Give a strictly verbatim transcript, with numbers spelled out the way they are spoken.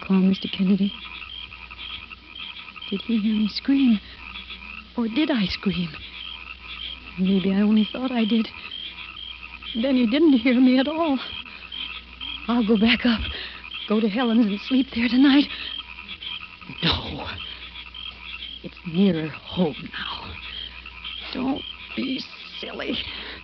call, Mister Kennedy? Did he hear me scream? Or did I scream? Maybe I only thought I did. Then he didn't hear me at all. I'll go back up. Go to Helen's and sleep there tonight. No. It's nearer home now. Don't be silly.